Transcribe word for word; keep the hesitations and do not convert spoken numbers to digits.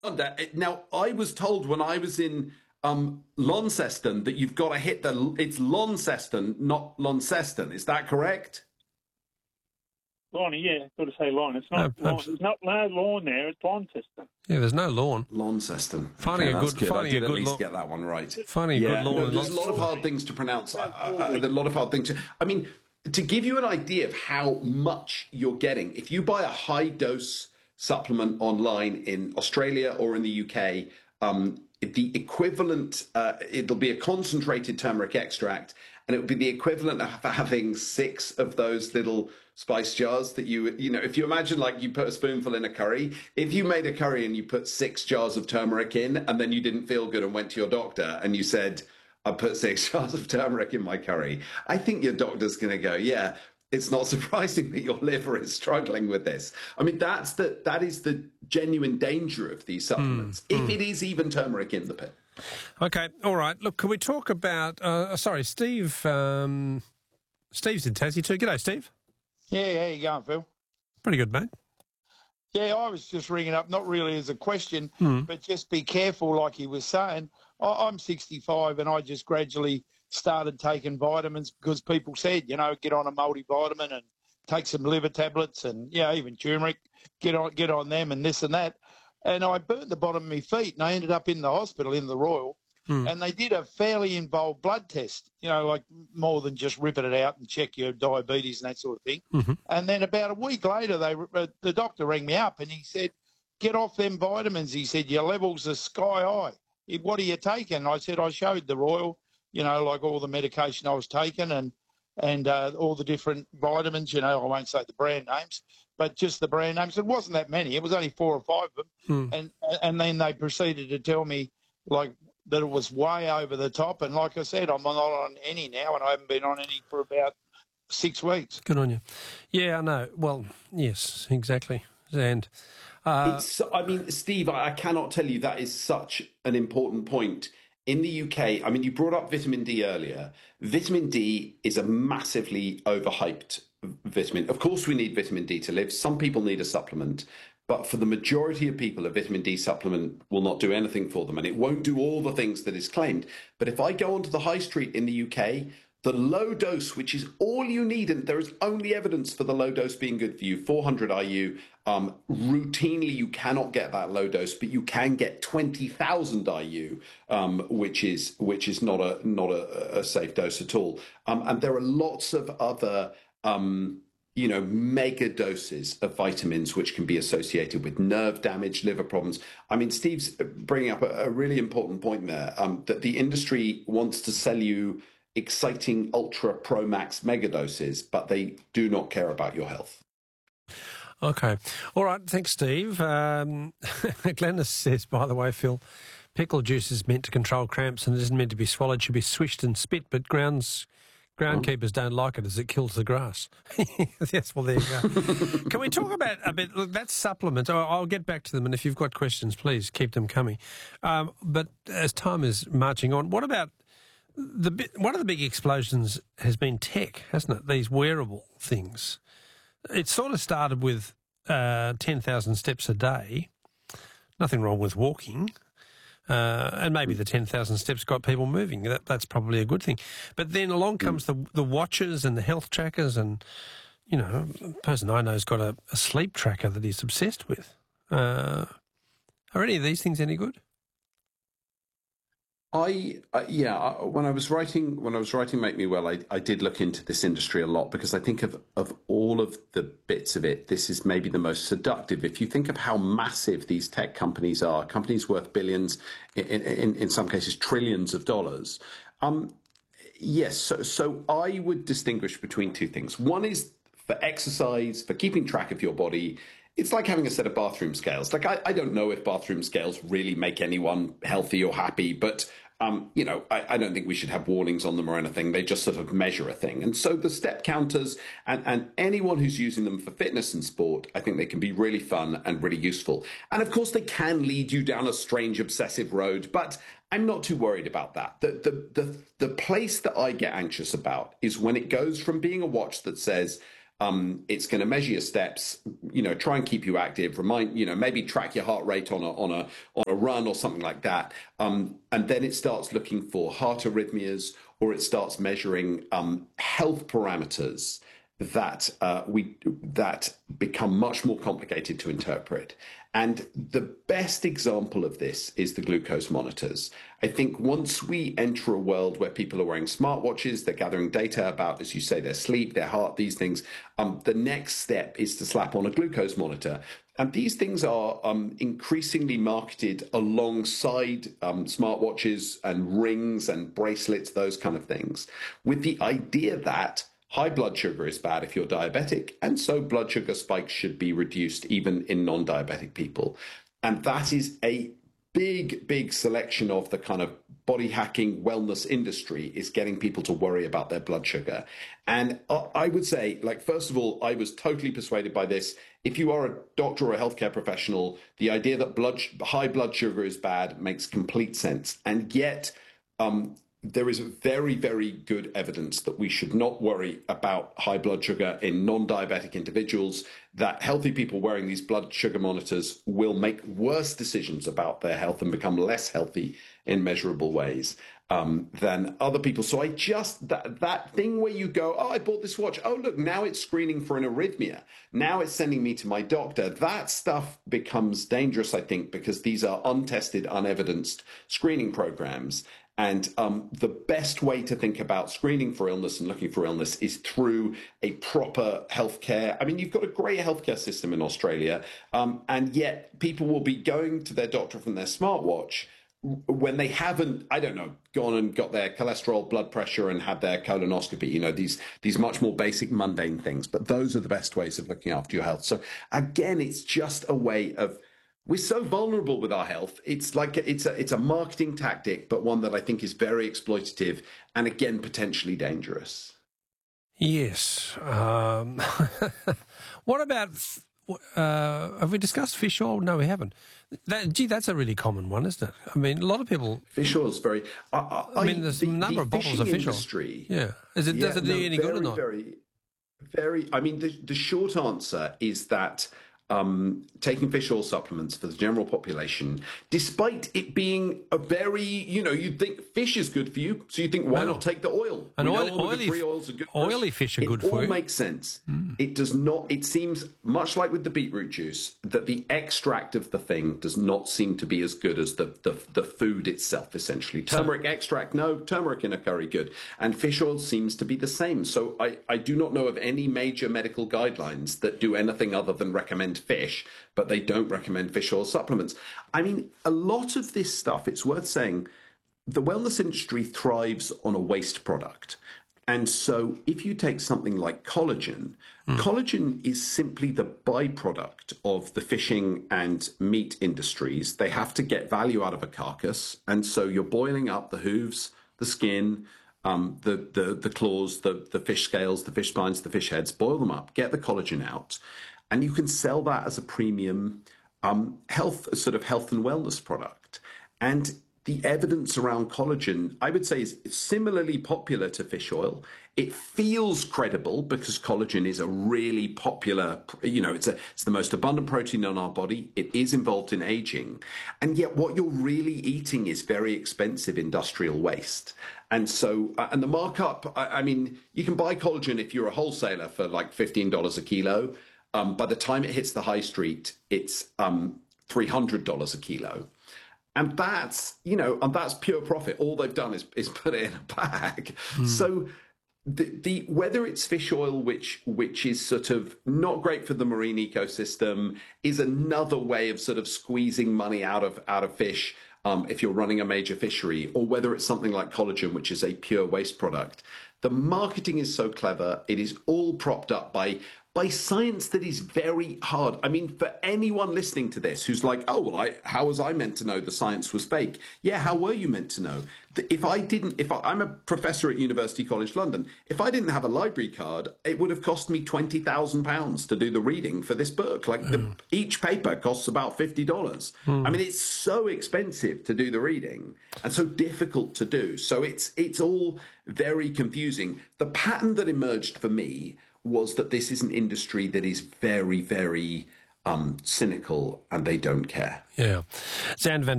Now, I was told when I was in um, Launceston that you've got to hit the. It's Launceston, not Launceston. Is that correct? Lonnie, yeah, got to say lawn. It's not No, lawn. There's not no lawn there. It's Launceston. Yeah, there's no lawn. Launceston. Finding okay, a good, good. finding I did a at good least lawn. get that one right. Finding yeah, a good lawn. no, and there's a lots lot of hard things to pronounce. Uh, uh, a lot of hard things. To, I mean, to give you an idea of how much you're getting, if you buy a high dose supplement online in Australia or in the U K, um, the equivalent, uh, it'll be a concentrated turmeric extract, and it would be the equivalent of having six of those little spice jars that you, you know, if you imagine like you put a spoonful in a curry, if you made a curry and you put six jars of turmeric in and then you didn't feel good and went to your doctor and you said, I put six jars of turmeric in my curry, I think your doctor's going to go, yeah, it's not surprising that your liver is struggling with this. I mean, that's the, that is the genuine danger of these supplements, mm, if mm. it is even turmeric in the pill. Okay, all right. Look, can we talk about, uh, sorry, Steve, um, Steve's in Tassie too. G'day, Steve. Yeah, how you going, Phil? Pretty good, mate. Yeah, I was just ringing up, not really as a question, mm. but just be careful, like he was saying. I, I'm sixty-five and I just gradually started taking vitamins because people said, you know, get on a multivitamin and take some liver tablets and, you know, even turmeric, get on, get on them and this and that. And I burnt the bottom of my feet and I ended up in the hospital in the Royal. Mm. And they did a fairly involved blood test, you know, like more than just ripping it out and check your diabetes and that sort of thing. Mm-hmm. And then about a week later, they uh, the doctor rang me up and he said, get off them vitamins. He said, your levels are sky high. He, what are you taking? I said, I showed the Royal, you know, like all the medication I was taking and and uh, all the different vitamins, you know, I won't say the brand names, but just the brand names. It wasn't that many. It was only four or five of them. Mm. And and then they proceeded to tell me, like, that it was way over the top. And like I said, I'm not on any now, and I haven't been on any for about six weeks. Good on you. Yeah, I know. Well, yes, exactly. And uh, it's, I mean, Steve, I cannot tell you that is such an important point. In the U K, I mean, you brought up vitamin D earlier. Vitamin D is a massively overhyped vitamin. Of course, we need vitamin D to live. Some people need a supplement. But for the majority of people, a vitamin D supplement will not do anything for them, and it won't do all the things that is claimed. But if I go onto the high street in the U K, the low dose, which is all you need, and there is only evidence for the low dose being good for you, four hundred I U, um, routinely you cannot get that low dose, but you can get twenty thousand I U, um, which is which is not a not a, a safe dose at all. Um, and there are lots of other Um, you know, mega doses of vitamins which can be associated with nerve damage, liver problems. I mean, Steve's bringing up a, a really important point there, um, that the industry wants to sell you exciting ultra pro max mega doses, but they do not care about your health. Okay. All right. Thanks, Steve. Um, Glennis says, by the way, Phil, pickle juice is meant to control cramps and it isn't meant to be swallowed, should be swished and spit, but grounds... Groundkeepers don't like it as it kills the grass. Yes, well, there you go. Can we talk about a bit, look, that's supplements. I'll, I'll get back to them, and if you've got questions, please keep them coming. Um, but as time is marching on, what about the bit, one of the big explosions has been tech, hasn't it? These wearable things. It sort of started with uh, ten thousand steps a day. Nothing wrong with walking. Uh, and maybe the ten thousand steps got people moving. That, that's probably a good thing. But then along comes the the watches and the health trackers and, you know, a person I know has got a, a sleep tracker that he's obsessed with. Uh, are any of these things any good? I uh, yeah. I, when I was writing, when I was writing Make Me Well, I, I did look into this industry a lot because I think of of all of the bits of it, this is maybe the most seductive. If you think of how massive these tech companies are, companies worth billions, in in, in some cases trillions of dollars. Um, yes. So so I would distinguish between two things. One is for exercise, for keeping track of your body. It's like having a set of bathroom scales. Like, I, I don't know if bathroom scales really make anyone healthy or happy, but, um, you know, I, I don't think we should have warnings on them or anything. They just sort of measure a thing. And so the step counters and, and anyone who's using them for fitness and sport, I think they can be really fun and really useful. And of course, they can lead you down a strange, obsessive road, but I'm not too worried about that. The, the, the, the place that I get anxious about is when it goes from being a watch that says, Um, it's going to measure your steps, you know, try and keep you active, remind, you know, maybe track your heart rate on a on a on a run or something like that. Um, and then it starts looking for heart arrhythmias, or it starts measuring um, health parameters that uh, we that become much more complicated to interpret. And the best example of this is the glucose monitors. I think once we enter a world where people are wearing smartwatches, they're gathering data about, as you say, their sleep, their heart, these things, um, the next step is to slap on a glucose monitor. And these things are um, increasingly marketed alongside um, smartwatches and rings and bracelets, those kind of things, with the idea that high blood sugar is bad if you're diabetic, and so blood sugar spikes should be reduced even in non-diabetic people. And that is a big, big selection of the kind of body hacking wellness industry, is getting people to worry about their blood sugar. And I would say, like, first of all, I was totally persuaded by this. If you are a doctor or a healthcare professional, the idea that blood high blood sugar is bad makes complete sense. And yet, um, there is very, very good evidence that we should not worry about high blood sugar in non-diabetic individuals, that healthy people wearing these blood sugar monitors will make worse decisions about their health and become less healthy in measurable ways um, than other people. So I just, that, that thing where you go, oh, I bought this watch. Oh, look, now it's screening for an arrhythmia. Now it's sending me to my doctor. That stuff becomes dangerous, I think, because these are untested, unevidenced screening programs. And um, the best way to think about screening for illness and looking for illness is through a proper healthcare. I mean, you've got a great healthcare system in Australia, um, and yet people will be going to their doctor from their smartwatch when they haven't, I don't know, gone and got their cholesterol, blood pressure, and had their colonoscopy. You know, these these much more basic, mundane things. But those are the best ways of looking after your health. So again, it's just a way of. We're so vulnerable with our health. It's like it's a it's a marketing tactic, but one that I think is very exploitative and, again, potentially dangerous. Yes. Um, what about, uh, have we discussed fish oil? No, we haven't. That, gee, that's a really common one, isn't it? I mean, a lot of people... Fish oil is very... I, I, I mean, there's the, a number the of bottles of fish industry, oil. Yeah. Is it, yeah, does it no, do any very, good or not? Very, very... I mean, the, the short answer is that... Um, taking fish oil supplements for the general population, despite it being a very, you know, you'd think fish is good for you, so you think, why Well, not take the oil? and We know oil- all the oily- free oils are good for us. oily fish are It good for all you. makes sense. It does not, it seems, much like with the beetroot juice, that the extract of the thing does not seem to be as good as the, the, the food itself, essentially. Turmeric extract, no, turmeric in a curry, good. And fish oil seems to be the same. So I, I do not know of any major medical guidelines that do anything other than recommend fish, but they don't recommend fish oil supplements. I mean, a lot of this stuff, it's worth saying, the wellness industry thrives on a waste product. And so if you take something like collagen, mm. collagen is simply the byproduct of the fishing and meat industries. They have to get value out of a carcass. And so you're boiling up the hooves, the skin, um, the, the, the claws, the, the fish scales, the fish spines, the fish heads, boil them up, get the collagen out. And you can sell that as a premium um, health, sort of health and wellness product. And the evidence around collagen, I would say, is similarly popular to fish oil. It feels credible because collagen is a really popular, you know, it's a it's the most abundant protein in our body. It is involved in aging. And yet what you're really eating is very expensive industrial waste. And so, uh, and the markup, I, I mean, you can buy collagen if you're a wholesaler for like fifteen dollars a kilo. Um, by the time it hits the high street, it's um, three hundred dollars a kilo. And that's, you know, and that's pure profit. All they've done is, is put it in a bag. Mm. So the, the whether it's fish oil, which which is sort of not great for the marine ecosystem, is another way of sort of squeezing money out of out of fish um, if you're running a major fishery, or whether it's something like collagen, which is a pure waste product. The marketing is so clever. It is all propped up by by science that is very hard. I mean, for anyone listening to this who's like, oh, well, I, how was I meant to know the science was fake? Yeah, how were you meant to know? If I didn't, if I, I'm a professor at University College London, if I didn't have a library card, it would have cost me twenty thousand pounds to do the reading for this book. Like the, mm. each paper costs about fifty dollars. Mm. I mean, it's so expensive to do the reading and so difficult to do. So it's it's all very confusing. The pattern that emerged for me was that this is an industry that is very, very um, cynical and they don't care. Yeah. Xander Van